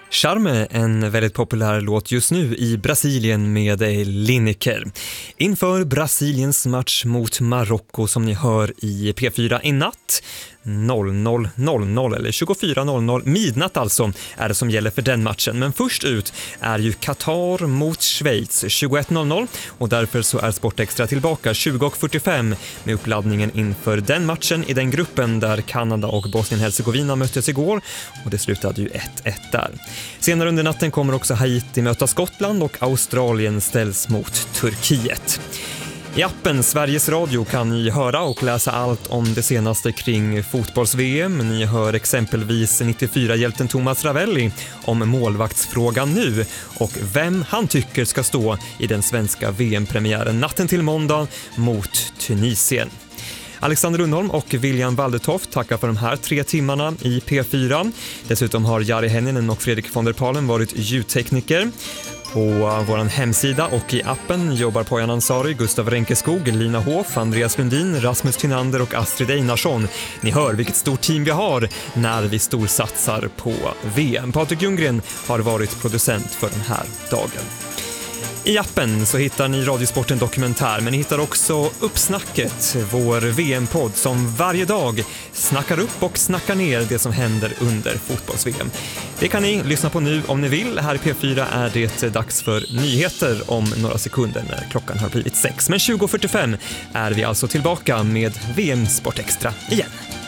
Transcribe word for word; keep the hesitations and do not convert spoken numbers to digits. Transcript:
Charme, en väldigt populär låt just nu i Brasilien med Lineker. Inför Brasiliens match mot Marocko som ni hör i P fyra i natt, noll noll noll noll eller tjugofyra noll noll, midnatt alltså, är det som gäller för den matchen. Men först ut är ju Qatar mot Schweiz tjugoett noll noll och därför så är Sportextra tillbaka tjugo fyrtiofem med uppladdningen inför den matchen i den gruppen där Kanada och Bosnien-Hercegovina möttes igår och det slutade ju ett ett där. Senare under natten kommer också Haiti möta Skottland och Australien ställs mot Turkiet. I appen Sveriges Radio kan ni höra och läsa allt om det senaste kring fotbolls-V M. Ni hör exempelvis nittiofyra-hjälten Thomas Ravelli om målvaktsfrågan nu och vem han tycker ska stå i den svenska V M-premiären natten till måndag mot Tunisien. Alexander Rundholm och William Waldertoft tackar för de här tre timmarna i P fyra. Dessutom har Jari Henninen och Fredrik von der Palen varit ljudtekniker. På vår hemsida och i appen jobbar Pojan Ansari, Gustav Renkeskog, Lina Hoff, Andreas Lundin, Rasmus Tynander och Astrid Einarsson. Ni hör vilket stort team vi har när vi storsatsar på V M. Patrik Ljunggren har varit producent för den här dagen. I appen så hittar ni Radiosporten Dokumentär, men ni hittar också Uppsnacket, vår V M-podd som varje dag snackar upp och snackar ner det som händer under fotbolls-V M. Det kan ni lyssna på nu om ni vill. Här i P fyra är det dags för nyheter om några sekunder när klockan har blivit sex. Men tjugo fyrtiofem är vi alltså tillbaka med V M Sportextra igen.